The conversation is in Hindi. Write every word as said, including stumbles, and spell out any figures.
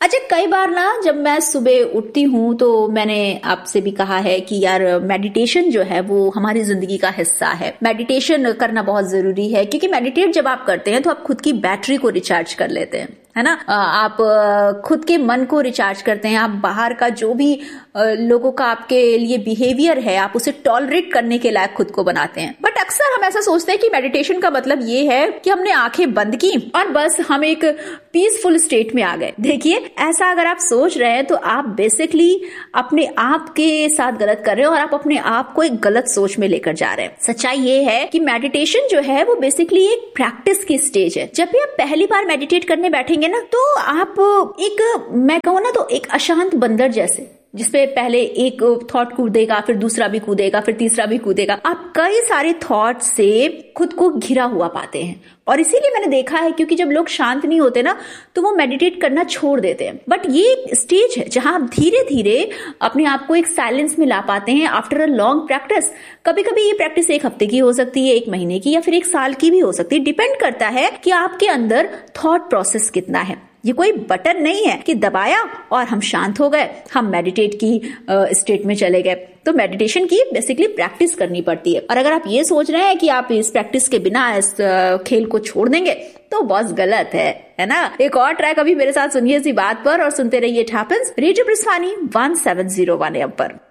अच्छा, कई बार ना जब मैं सुबह उठती हूँ तो मैंने आपसे भी कहा है कि यार मेडिटेशन जो है वो हमारी जिंदगी का हिस्सा है। मेडिटेशन करना बहुत जरूरी है, क्योंकि मेडिटेट जब आप करते हैं तो आप खुद की बैटरी को रिचार्ज कर लेते हैं, है ना। आप खुद के मन को रिचार्ज करते हैं। आप बाहर का जो भी लोगों का आपके लिए बिहेवियर है, आप उसे टॉलरेट करने के लायक खुद को बनाते हैं। बट अक्सर हम ऐसा सोचते हैं कि मेडिटेशन का मतलब ये है कि हमने आंखें बंद की और बस हम एक पीसफुल स्टेट में आ गए। देखिए, ऐसा अगर आप सोच रहे हैं तो आप बेसिकली अपने आप के साथ गलत कर रहे हो और आप अपने आप को एक गलत सोच में लेकर जा रहे हैं। सच्चाई ये है कि मेडिटेशन जो है वो बेसिकली एक प्रैक्टिस की स्टेज है। जब भी आप पहली बार मेडिटेट करने बैठेंगे ना, तो आप एक, मैं कहूँ ना, तो एक अशांत बंदर जैसे, जिसपे पहले एक थॉट कूदेगा, फिर दूसरा भी कूदेगा, फिर तीसरा भी कूदेगा, आप कई सारे थॉट से खुद को घिरा हुआ पाते हैं। और इसीलिए मैंने देखा है, क्योंकि जब लोग शांत नहीं होते ना तो वो मेडिटेट करना छोड़ देते हैं। बट ये एक स्टेज है जहां आप धीरे धीरे अपने आप को एक साइलेंस में ला पाते हैं आफ्टर अ लॉन्ग प्रैक्टिस। कभी कभी ये प्रैक्टिस एक हफ्ते की हो सकती है, एक महीने की, या फिर एक साल की भी हो सकती है। डिपेंड करता है कि आपके अंदर थॉट प्रोसेस कितना है। ये कोई बटन नहीं है कि दबाया और हम शांत हो गए, हम मेडिटेट की स्टेट में चले गए। तो मेडिटेशन की बेसिकली प्रैक्टिस करनी पड़ती है। और अगर आप ये सोच रहे हैं कि आप इस प्रैक्टिस के बिना इस खेल को छोड़ देंगे तो बहुत गलत है, है ना। एक और ट्रैक अभी मेरे साथ सुनिए इसी बात पर, और सुनते रहिए it happens, radio ब्रिस्वानी one seven zero one M पर।